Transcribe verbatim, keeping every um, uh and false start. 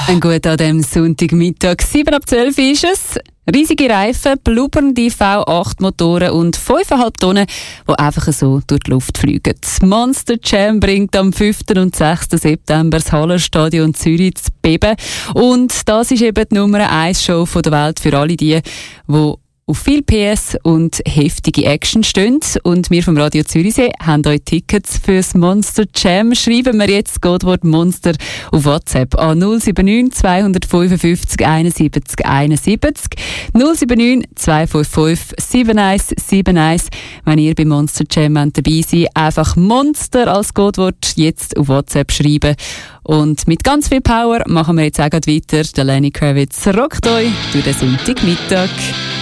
Ein gut an dem Sonntagmittag. sieben ab zwölf ist es. Riesige Reifen, blubbernde V acht Motoren und fünf Komma fünf Tonnen, die einfach so durch die Luft fliegen. Monster Jam bringt am fünften und sechsten September das Hallerstadion Zürich zu beben. Und das ist eben die Nummer eins Show der Welt für alle die, die auf viel P S und heftige Action stehen. Und wir vom Radio Zürichsee haben euch Tickets fürs Monster Jam. Schreiben wir jetzt das Codewort Monster auf WhatsApp an null sieben neun, zwei fünf fünf, einundsiebzig einundsiebzig, null sieben neun, zwei fünf fünf, sieben eins sieben eins. Wenn ihr beim Monster Jam dabei seid, einfach Monster als Codewort jetzt auf WhatsApp schreiben. Und mit ganz viel Power machen wir jetzt auch weiter. Der Lenny Kravitz rockt euch durch den Sonntagmittag.